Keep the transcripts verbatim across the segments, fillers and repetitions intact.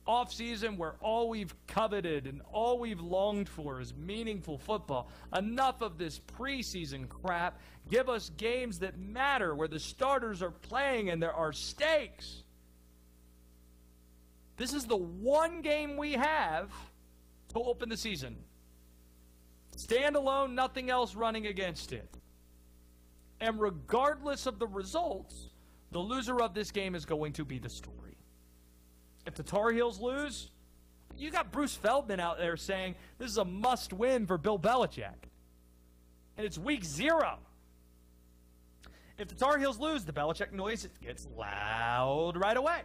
offseason where all we've coveted and all we've longed for is meaningful football. Enough of this preseason crap. Give us games that matter, where the starters are playing and there are stakes. This is the one game we have to open the season. Stand alone, nothing else running against it. And regardless of the results, the loser of this game is going to be the story. If the Tar Heels lose, you got Bruce Feldman out there saying this is a must-win for Bill Belichick. And it's week zero. If the Tar Heels lose, the Belichick noise gets loud right away.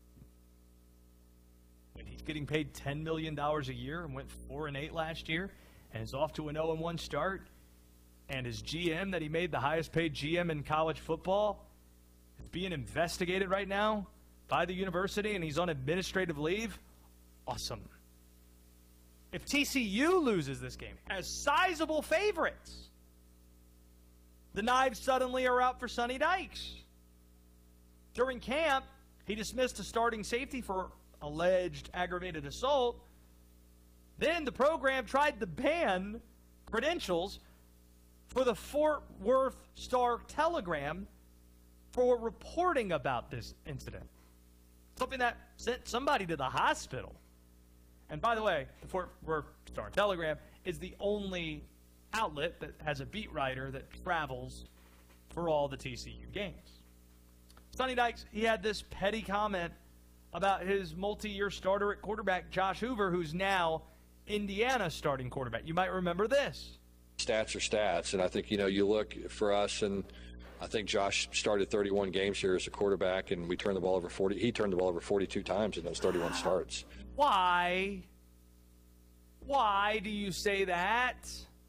When he's getting paid ten million dollars a year and went four and eight last year and is off to an oh and one start, and his G M that he made the highest paid G M in college football is being investigated right now by the university and he's on administrative leave, awesome. If T C U loses this game as sizable favorites, the knives suddenly are out for Sonny Dykes. During camp, he dismissed a starting safety for alleged aggravated assault. Then the program tried to ban credentials for the Fort Worth Star-Telegram for reporting about this incident. Something that sent somebody to the hospital. And by the way, the Fort Worth Star-Telegram is the only outlet that has a beat writer that travels for all the T C U games. Sonny Dykes, he had this petty comment about his multi-year starter at quarterback, Josh Hoover, who's now Indiana's starting quarterback. You might remember this. Stats are stats, and I think, you know, you look for us, and I think Josh started thirty-one games here as a quarterback, and we turned the ball over forty. He turned the ball over forty-two times in those thirty-one starts. Why? Why do you say that?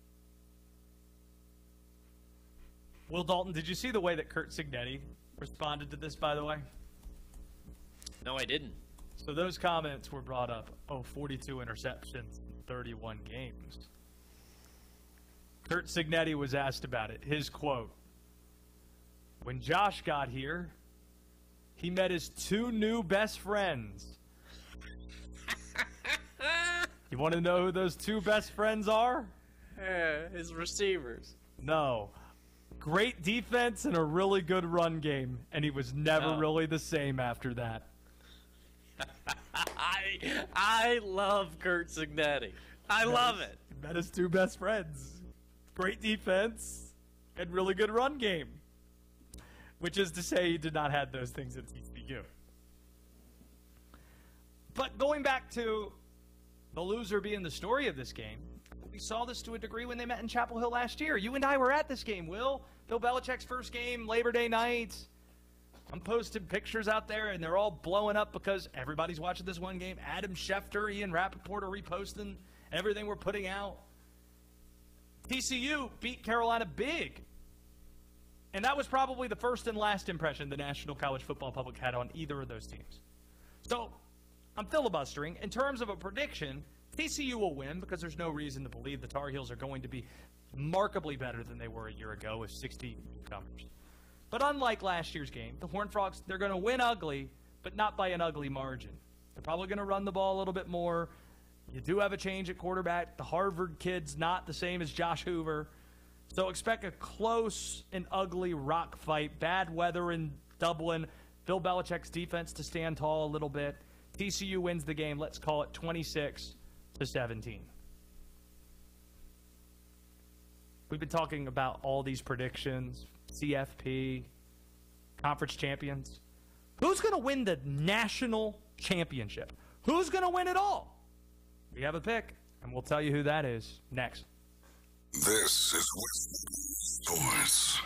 Will Dalton, did you see the way that Curt Cignetti responded to this, by the way? No, I didn't. So those comments were brought up. Oh, forty-two interceptions in thirty-one games. Curt Cignetti was asked about it. His quote: "When Josh got here, he met his two new best friends." You want to know who those two best friends are? Yeah, his receivers. No. Great defense and a really good run game, and he was never No. really the same after that. I I love Curt Cignetti. I love it. He met his two best friends. Great defense and really good run game. Which is to say he did not have those things at T C U. But going back to the loser being the story of this game, we saw this to a degree when they met in Chapel Hill last year. You and I were at this game, Will. Bill Belichick's first game, Labor Day night. I'm posting pictures out there, and they're all blowing up because everybody's watching this one game. Adam Schefter, Ian Rappaport are reposting everything we're putting out. T C U beat Carolina big. And that was probably the first and last impression the National College Football public had on either of those teams. So I'm filibustering. In terms of a prediction, T C U will win because there's no reason to believe the Tar Heels are going to be markedly better than they were a year ago with sixty newcomers. But unlike last year's game, the Horned Frogs, they're going to win ugly, but not by an ugly margin. They're probably going to run the ball a little bit more. You do have a change at quarterback. The Harvard kid's not the same as Josh Hoover. So expect a close and ugly rock fight. Bad weather in Dublin. Bill Belichick's defense to stand tall a little bit. T C U wins the game. Let's call it twenty-six to seventeen. We've been talking about all these predictions, C F P, conference champions. Who's going to win the national championship? Who's going to win it all? We have a pick, and we'll tell you who that is next. This is West Sports.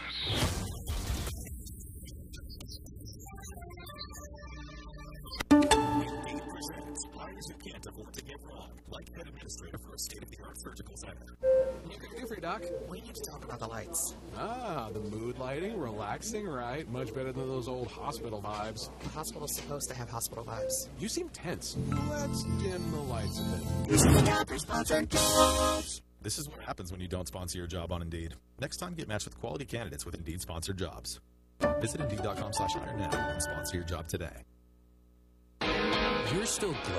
Wires you can't afford to get wrong, like head administrator for a state-of-the-art surgical center. What can I do for you, Doc? We need to talk about the lights. Ah, the mood lighting, relaxing, right? Much better than those old hospital vibes. The hospital's supposed to have hospital vibes. You seem tense. Let's dim the lights a bit. This is the after-sponsored jobs. This is what happens when you don't sponsor your job on Indeed. Next time, get matched with quality candidates with Indeed-sponsored jobs. Visit Indeed.com slash iron now and sponsor your job today. You're still